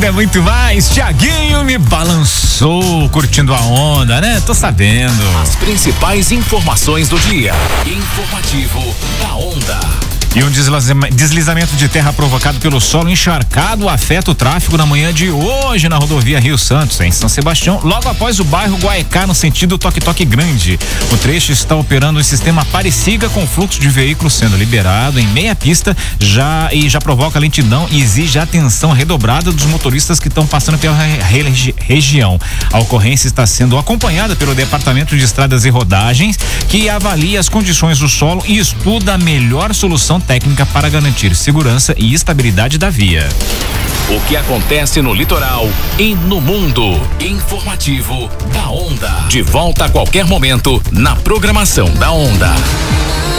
ainda muito mais. Thiaguinho me balançou, curtindo a onda, né? Tô sabendo. As principais informações do dia. Informativo da Onda. E um deslizamento de terra provocado pelo solo encharcado afeta o tráfego na manhã de hoje na rodovia Rio Santos, em São Sebastião, logo após o bairro Guaicá, no sentido Toque-Toque Grande. O trecho está operando o sistema Pareciga, com fluxo de veículos sendo liberado em meia pista já provoca lentidão e exige atenção redobrada dos motoristas que estão passando pela região. A ocorrência está sendo acompanhada pelo Departamento de Estradas e Rodagens, que avalia as condições do solo e estuda a melhor solução técnica para garantir segurança e estabilidade da via. O que acontece no litoral e no mundo. Informativo da Onda. De volta a qualquer momento na programação da Onda.